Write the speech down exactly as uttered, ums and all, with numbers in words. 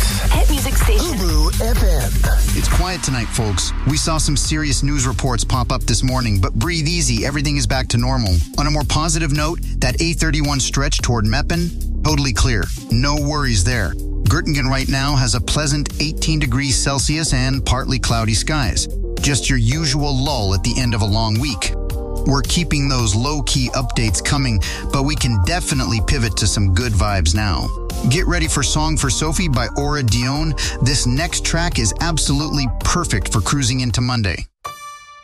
Hit music station. Ubu F M. It's quiet tonight, folks. We saw some serious news reports pop up this morning, but breathe easy. Everything is back to normal. On a more positive note, that A thirty-one stretch toward Meppen, totally clear. No worries there. Göttingen right now has a pleasant eighteen degrees Celsius and partly cloudy skies. Just your usual lull at the end of a long week. We're keeping those low-key updates coming, but we can definitely pivot to some good vibes now. Get ready for Song for Sophie by Aura Dione. This next track is absolutely perfect for cruising into Monday.